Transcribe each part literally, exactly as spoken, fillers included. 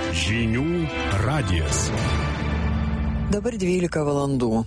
Žinių radijas. Dabar dvylika valandų.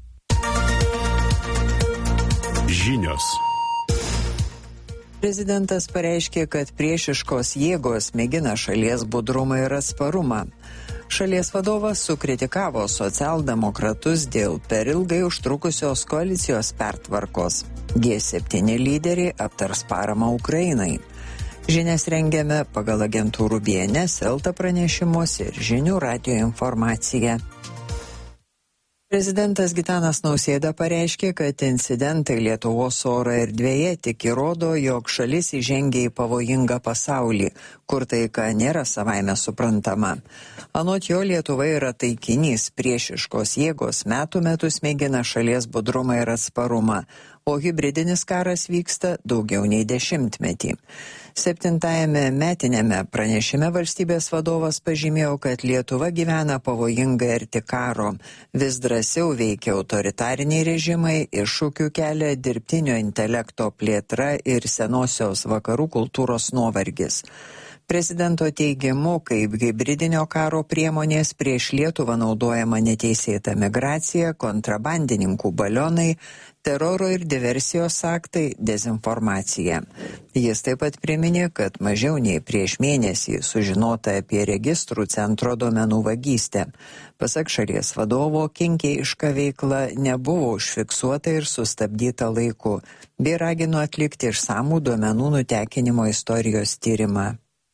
Žinios. Prezidentas pareiškė, kad priešiškos jėgos mėgina šalies budrumą ir atsparumą. Šalies vadovas sukritikavo socialdemokratus dėl per ilgai užtrukusios koalicijos pertvarkos. G septyni lyderiai aptars paramą Ukrainai. Žinias rengiame pagal agentūrų B N S, Elta pranešimus ir Žinių radijo informaciją. Prezidentas Gitanas Nausėda pareiškė, kad incidentai Lietuvos oro erdvėje tik įrodo, jog šalis įžengia į pavojingą pasaulį, kur taika nėra savaime suprantama. Anot jo, Lietuva yra taikinys, priešiškos jėgos metų metus mėgina šalies budrumą ir atsparumą, o hybridinis karas vyksta daugiau nei dešimtmetį. Septintajame metinėme pranešime valstybės vadovas pažymėjo, kad Lietuva gyvena pavojingai arti karo. Vis drąsiau veikia autoritariniai režimai, iššūkių kelia dirbtinio intelekto plėtra ir senosios vakarų kultūros nuovargis. Prezidento teigimu, kaip hibridinio karo priemonės prieš Lietuvą naudojama neteisėta migracija, kontrabandininkų balionai, teroro ir diversijos aktai, dezinformacija. Jis taip pat priminė, kad mažiau nei prieš mėnesį sužinota apie registrų centro duomenų vagystę. Pasak šalies vadovo, kenkėjiška veikla nebuvo užfiksuota ir sustabdyta laiku, bei ragino atlikti išsamų duomenų nutekinimo istorijos tyrimą.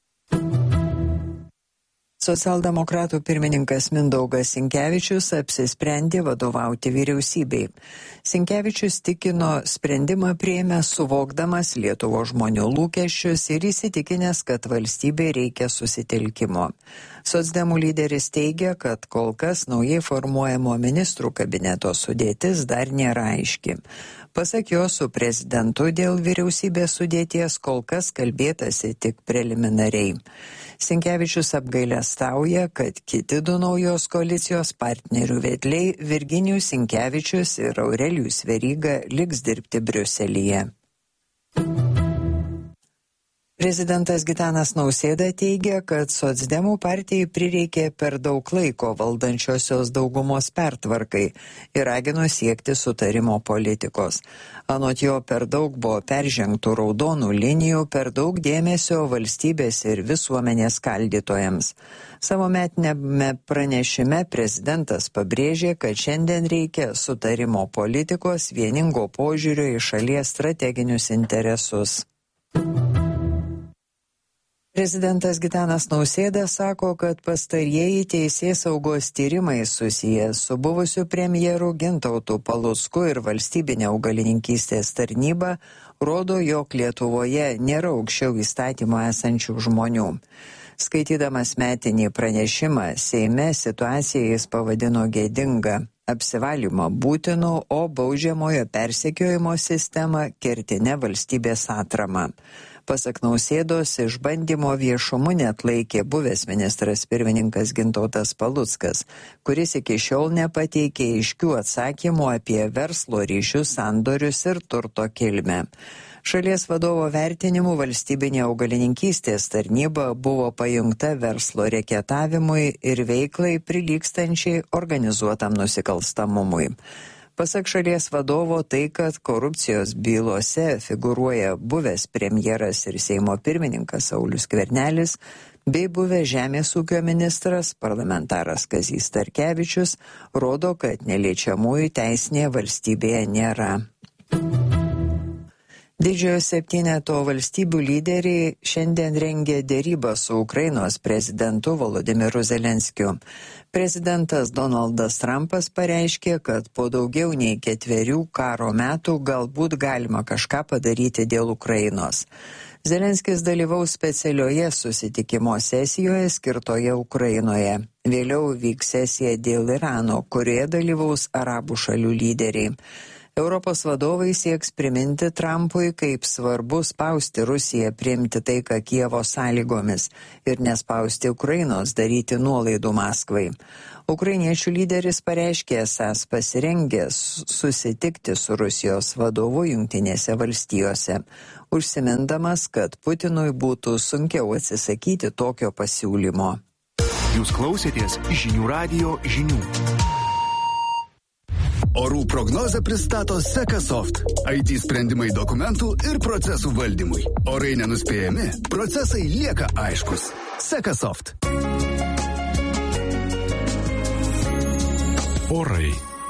Socialdemokratų pirmininkas Mindaugas Sinkevičius apsisprendė vadovauti vyriausybei. Sinkevičius tikino, sprendimą priėmė suvokdamas Lietuvos žmonių lūkesčius ir įsitikinęs, kad valstybei reikia susitelkimo. Socdemų lyderis teigia, kad kol kas naujai formuojamo ministrų kabineto sudėtis dar nėra aiški. Pasak jo, su prezidentu dėl vyriausybės sudėties kol kas kalbėtasi tik preliminariai. Sinkevičius apgailestauja, kad kiti du naujos koalicijos partnerių vedliai Virginijus Sinkevičius ir Aurelijus Veryga liks dirbti Briuselyje. Prezidentas Gitanas Nausėda teigia, kad socdemų partijai prireikė per daug laiko valdančiosios daugumos pertvarkai ir ragino siekti sutarimo politikos. Anot jo, per daug buvo peržengtų raudonų linijų, per daug dėmesio valstybės ir visuomenės skaldytojams. Savo metinėme pranešime prezidentas pabrėžė, kad šiandien reikia sutarimo politikos, vieningo požiūrio į šalies strateginius interesus. Prezidentas Gitanas Nausėda sako, kad pastarieji teisėsaugos tyrimai susiję su buvusiu premjeru Gintautu Palucku ir valstybinė augalininkystės tarnyba rodo, jog Lietuvoje nėra aukščiau įstatymo esančių žmonių. Skaitydamas metinį pranešimą, Seime situaciją jis pavadino gėdinga, apsivalymą būtinu, o baudžiamojo persekiojimo sistemą kertine valstybės atrama. Pasak Nausėdos, išbandymo viešumu neatlaikė buvęs ministras pirmininkas Gintautas Paluckas, kuris iki šiol nepateikė aiškių atsakymų apie verslo ryšius, sandorius ir turto kilmę. Šalies vadovo vertinimu valstybinė augalininkystės tarnyba buvo pajungta verslo reketavimui ir veiklai prilygstančiai organizuotam nusikalstamumui. Pasak šalies vadovo, tai, kad korupcijos bylose figūruoja buvęs premjeras ir Seimo pirmininkas Saulius Skvernelis, bei buvęs žemės ūkio ministras, parlamentaras Kazys Starkevičius, rodo, kad neliečiamųjų teisinėje valstybėje nėra. Didžiojo septyneto valstybių lyderiai šiandien rengia derybas su Ukrainos prezidentu Volodymyru Zelenskiu. Prezidentas Donaldas Trumpas pareiškė, kad po daugiau nei ketverių karo metų galbūt galima kažką padaryti dėl Ukrainos. Zelenskis dalyvaus specialioje susitikimo sesijoje skirtoje Ukrainoje. Vėliau vyks sesija dėl Irano, kurioje dalyvaus arabų šalių lyderiai. Europos vadovai sieks priminti Trumpui, kaip svarbu spausti Rusiją priimti taiką Kijevo sąlygomis ir nespausti Ukrainos daryti nuolaidų Maskvai. Ukrainiečių lyderis pareiškė esąs pasirengęs susitikti su Rusijos vadovu Jungtinėse valstijose, užsimindamas, kad Putinui būtų sunkiau atsisakyti tokio pasiūlymo. Jūs klausėtės žinių radijo žinių. Orų prognozę pristato Sekasoft. I T sprendimai dokumentų ir procesų valdymui. Orai nenuspėjami, procesai lieka aiškus. Sekasoft. Orai.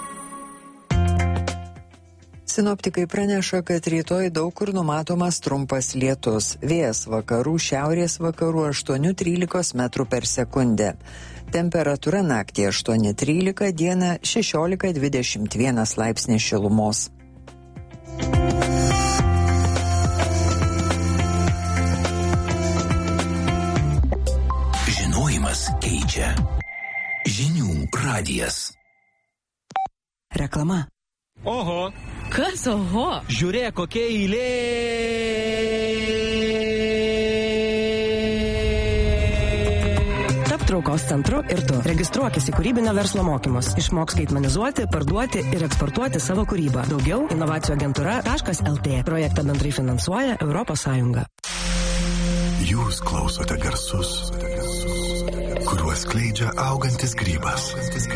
Sinoptikai praneša, kad rytoj daug kur numatomas trumpas lietus. Vėjas vakarų, šiaurės vakarų aštuoni trylika metrų per sekundę. Temperatūra naktį aštuoni trylika, dieną šešiolika dvidešimt vienas laipsnis šilumos. Žinojimas keičia. Žinių radijas. Reklama. Oho. Kas oho? Žiūrėk, kokia eilė. Tap traukos centru ir tu. Registruokis į kūrybinio verslo mokymus. Išmok skaitmenizuoti, parduoti ir eksportuoti savo kūrybą. Daugiau inovacijų agentūra taškas el tė. Projektą bendrai finansuoja Europos Sąjunga. Jūs klausote garsus, kuriuos skleidžia augantis grybas.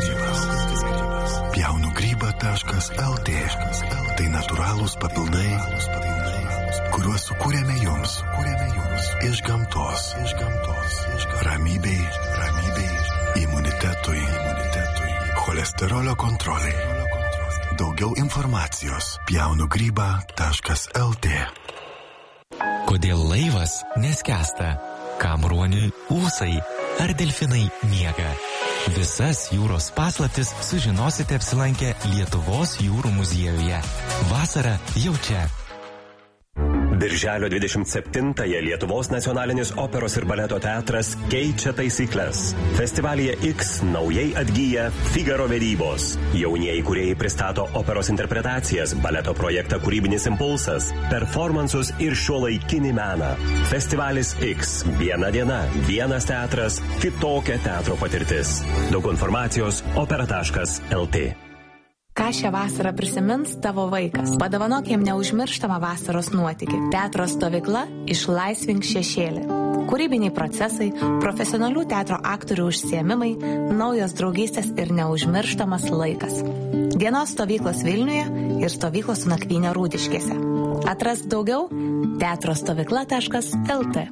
Pjaunu grybą taškas el tė. Tai natūralūs papildai, kuriuos sukūrėme jums. Iš gamtos. Ramybei, ramybei, imunitetui, imunitetui, cholesterolio kontrolei. Daugiau informacijos pjaunu grybą taškas el tė. Kodėl laivas neskęsta? Kam ruoniui ūsai? Ar delfinai miega? Visas jūros paslaptis sužinosite apsilankę Lietuvos jūrų muziejuje. Vasara jau čia. Birželio dvidešimt septintąją Lietuvos nacionalinis operos ir baleto teatras keičia taisyklės. Festivalyje X naujai atgyja Figaro vedybos. Jaunieji kūrėjai pristato operos interpretacijas, baleto projektą Kūrybinis impulsas, performansus ir šiuolaikinį meną. Festivalis X. Viena diena, vienas teatras, kitokia teatro patirtis. Daug informacijos opera taškas el tė. Ką šią vasarą prisimins tavo vaikas? Padovanok jam neužmirštamą vasaros nuotykį. Teatro stovykla Išlaisvink šešėlį. Kūrybiniai procesai, profesionalių teatro aktorių užsiėmimai, naujos draugystės ir neužmirštamas laikas. Dienos stovyklos Vilniuje ir stovyklos su nakvynė Rūdiškėse. Atrask daugiau teatro stovykla taškas el tė.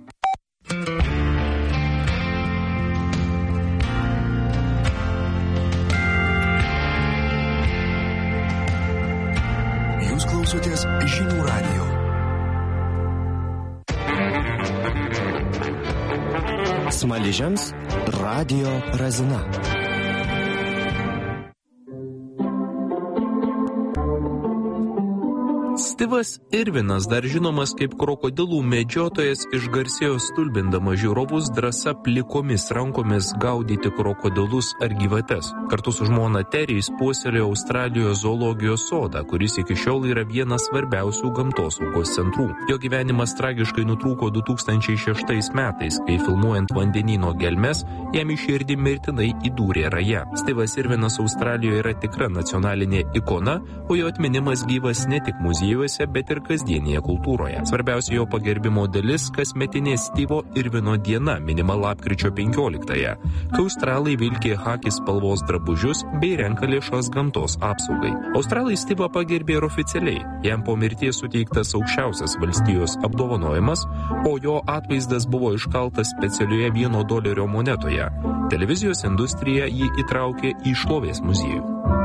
Jūs klausotės žinių radijo. Smaližiams radio razina. Stivas Irvinas, dar žinomas kaip krokodilų medžiotojas, išgarsėjo stulbindama žiūrovus drąsa plikomis rankomis gaudyti krokodilus ar gyvates. Kartu su žmona Terry jis puoselėjo Australijos zoologijos sodą, kuris iki šiol yra vienas svarbiausių gamtosaugos centrų. Jo gyvenimas tragiškai nutrūko du tūkstančiai šeštais metais, kai filmuojant vandenyno gelmes, jam į širdį mirtinai įdūrė raja. Stivas Irvinas Australijoje yra tikra nacionalinė ikona, o jo atminimas gyvas ne tik muziejuose, bet ir kasdienėje kultūroje. Svarbiausia jo pagerbimo dalis – kasmetinė Stivo Irvino diena, minima lapkričio penkioliktąją, kai australai vilkė chaki spalvos drabužius bei renka lėšas gamtos apsaugai. Australai Stivą pagerbė ir oficialiai. Jam po mirties suteiktas aukščiausias valstijos apdovanojimas, o jo atvaizdas buvo iškaltas specialioje vieno dolerio monetoje. Televizijos industrija jį įtraukė į šlovės muziejų.